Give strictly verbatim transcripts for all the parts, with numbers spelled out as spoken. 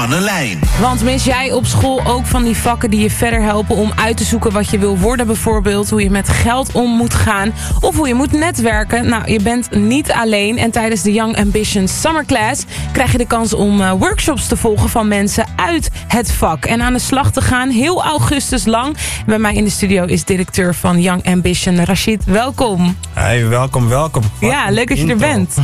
Anne Lijn. Want mis jij op school ook van die vakken die je verder helpen om uit te zoeken wat je wil worden bijvoorbeeld? Hoe je met geld om moet gaan of hoe je moet netwerken? Nou, je bent niet alleen en tijdens de Young Ambitions Summer Class krijg je de kans om uh, workshops te volgen van mensen uit het vak. En aan de slag te gaan, heel augustus lang. Bij mij in de studio is directeur van Young Ambition, Rashid. Welkom. Hey, welkom, welkom. Ja, leuk dat je er bent.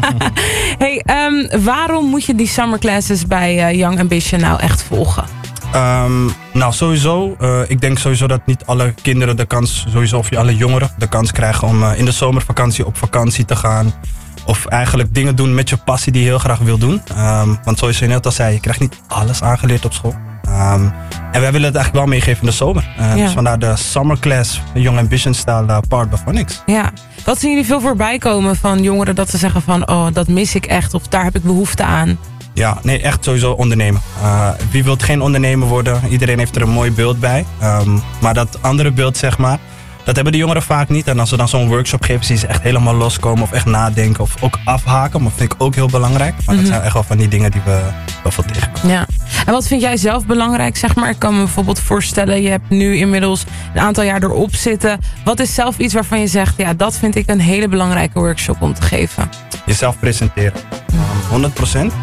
Hey, um, waarom moet je die summer classes bij uh, Young Ambition nou echt volgen? Um, nou, sowieso. Uh, ik denk sowieso dat niet alle kinderen de kans, sowieso of alle jongeren de kans krijgen om uh, in de zomervakantie op vakantie te gaan. Of eigenlijk dingen doen met je passie die je heel graag wil doen. Um, want zoals je net al zei, je krijgt niet alles aangeleerd op school. Um, en wij willen het eigenlijk wel meegeven in de zomer. Uh, ja. Dus vandaar de Summer Class, de Young Ambition style uh, part bij Phonics. Ja. Wat zien jullie veel voorbij komen van jongeren dat ze zeggen van oh, dat mis ik echt of daar heb ik behoefte aan? Ja, nee, echt sowieso ondernemen. Uh, wie wil geen ondernemer worden? Iedereen heeft er een mooi beeld bij. Um, maar dat andere beeld, zeg maar, dat hebben de jongeren vaak niet. En als we dan zo'n workshop geven, zien ze echt helemaal loskomen of echt nadenken of ook afhaken. Maar dat vind ik ook heel belangrijk. Maar Mm-hmm. dat zijn echt wel van die dingen die we wel veel tegenkomen. Ja. En wat vind jij zelf belangrijk, zeg maar? Ik kan me bijvoorbeeld voorstellen, je hebt nu inmiddels een aantal jaar erop zitten. Wat is zelf iets waarvan je zegt, ja, dat vind ik een hele belangrijke workshop om te geven? Jezelf presenteren. Um, honderd procent.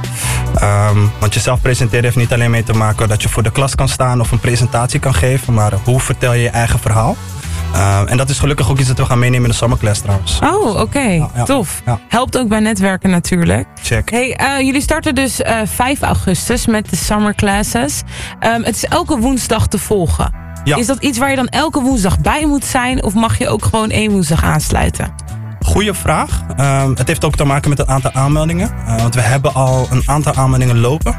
Um, want jezelf presenteren heeft niet alleen mee te maken dat je voor de klas kan staan of een presentatie kan geven. Maar hoe vertel je je eigen verhaal? Uh, en dat is gelukkig ook iets dat we gaan meenemen in de summerclass trouwens. Oh, oké. Okay. Ja, ja, tof. ja. Helpt ook bij netwerken natuurlijk. Check. Hey, uh, jullie starten dus uh, vijf augustus met de summer classes. Um, het is elke woensdag te volgen. Ja. Is dat iets waar je dan elke woensdag bij moet zijn? Of mag je ook gewoon één woensdag aansluiten? Goeie vraag. Um, het heeft ook te maken met een aantal aanmeldingen. Uh, want we hebben al een aantal aanmeldingen lopen.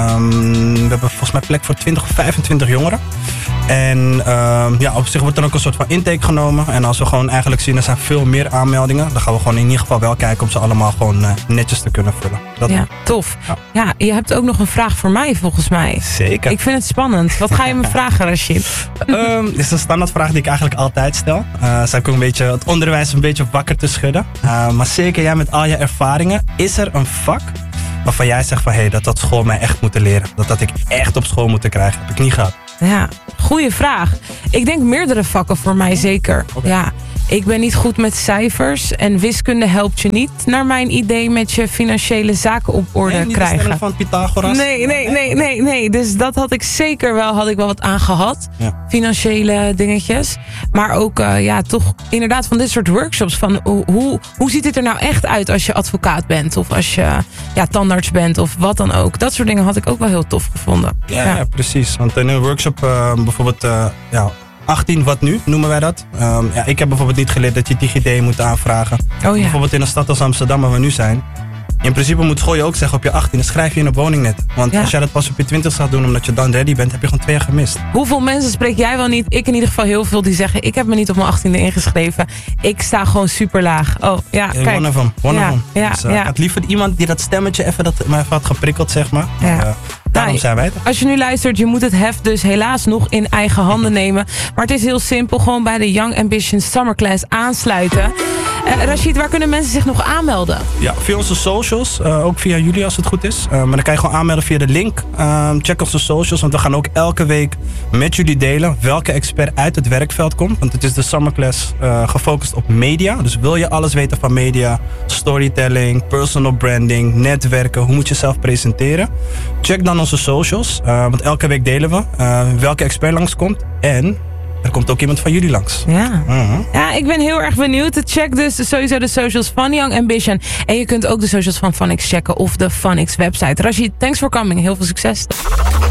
Um, we hebben volgens mij plek voor twintig of vijfentwintig jongeren. En um, ja, op zich wordt er ook een soort van intake genomen. En als we gewoon eigenlijk zien er zijn veel meer aanmeldingen, dan gaan we gewoon in ieder geval wel kijken om ze allemaal gewoon uh, netjes te kunnen vullen. Dat ja, tof. Ja. Ja, je hebt ook nog een vraag voor mij volgens mij. Zeker. Ik vind het spannend. Wat ga je me vragen, Rashid? Um, dit is een standaardvraag die ik eigenlijk altijd stel. Uh, zou ik ook een beetje het onderwijs een beetje wakker te schudden. Uh, maar zeker jij met al je ervaringen, is er een vak waarvan jij zegt van hé, hey, dat had school mij echt moeten leren. Dat had ik echt op school moeten krijgen. Heb ik niet gehad. Ja, goeie vraag. Ik denk meerdere vakken voor mij zeker. Okay. Ja, ik ben niet goed met cijfers en wiskunde helpt je niet naar mijn idee met je financiële zaken op orde nee, niet krijgen. de stelling van Pythagoras? Nee, nee, nee, nee, nee. Dus dat had ik zeker wel, had ik wel wat aan gehad. Ja. Financiële dingetjes. Maar ook, uh, ja, toch inderdaad van dit soort workshops. Van hoe, hoe, hoe ziet het er nou echt uit als je advocaat bent? Of als je ja, tandarts bent of wat dan ook. Dat soort dingen had ik ook wel heel tof gevonden. Ja, ja. ja precies. Want in een workshop uh, bijvoorbeeld, uh, ja, achttien wat nu noemen wij dat. Um, ja, ik heb bijvoorbeeld niet geleerd dat je DigiD moet aanvragen. Oh, ja. Bijvoorbeeld in een stad als Amsterdam waar we nu zijn. In principe moet school je ook zeggen op je achttiende schrijf je in op woningnet. Want Ja. als jij dat pas op je twintig gaat doen omdat je dan ready bent, heb je gewoon twee jaar gemist. Hoeveel mensen spreek jij wel niet? Ik in ieder geval heel veel die zeggen, ik heb me niet op mijn achttiende ingeschreven. Ik sta gewoon super laag. Oh, ja, Hey, kijk. one of them, one Ja, of them. ja, dus, uh, ja. ik had liever iemand die dat stemmetje even, dat, me even had geprikkeld, zeg maar. Ja. Maar, uh, daarom Nou, zijn wij er. Als je nu luistert, je moet het heft dus helaas nog in eigen handen nemen. Maar het is heel simpel, gewoon bij de Young Ambition Summer Class aansluiten. Uh, Rashid, waar kunnen mensen zich nog aanmelden? Ja, via onze socials, uh, ook via jullie als het goed is. Uh, maar dan kan je gewoon aanmelden via de link. Uh, check onze socials, want we gaan ook elke week met jullie delen welke expert uit het werkveld komt. Want het is de Summer Class uh, gefocust op media. Dus wil je alles weten van media, storytelling, personal branding, netwerken, hoe moet je jezelf presenteren? Check dan onze socials, uh, want elke week delen we uh, welke expert langskomt. En er komt ook iemand van jullie langs. Ja. Uh-huh. Ja, ik ben heel erg benieuwd. Check dus sowieso de socials van Young Ambition. En je kunt ook de socials van Phonics checken of de Phonics website. Rashid, thanks for coming. Heel veel succes.